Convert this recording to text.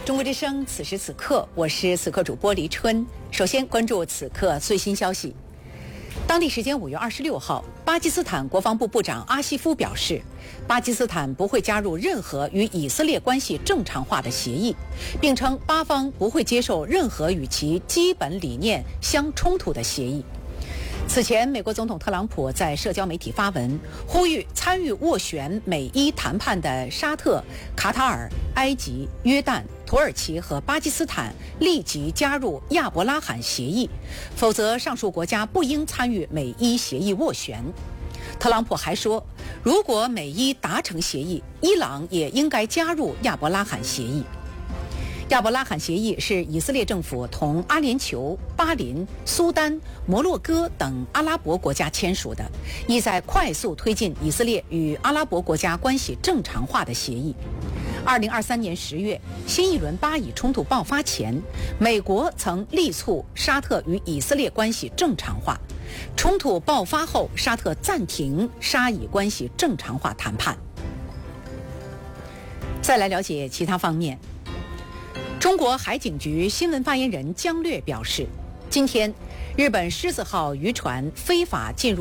中国之声，此时此刻，我是此刻主播黎春。首先关注此刻最新消息。当地时间5月26号，巴基斯坦国防部部长阿西夫表示，巴基斯坦不会加入任何与以色列关系正常化的协议，并称巴方不会接受任何与其基本理念相冲突的协议。此前，美国总统特朗普在社交媒体发文，呼吁参与斡旋美伊谈判的沙特、卡塔尔、埃及、约旦、土耳其和巴基斯坦立即加入亚伯拉罕协议，否则上述国家不应参与美伊协议斡旋。特朗普还说，如果美伊达成协议，伊朗也应该加入亚伯拉罕协议。亚伯拉罕协议是以色列政府同阿联酋、巴林、苏丹、摩洛哥等阿拉伯国家签署的，意在快速推进以色列与阿拉伯国家关系正常化的协议。2023年10月，新一轮巴以冲突爆发前，美国曾力促沙特与以色列关系正常化。冲突爆发后，沙特暂停沙以关系正常化谈判。再来了解其他方面。中国海警局新闻发言人姜略表示，今天日本狮子号渔船非法进入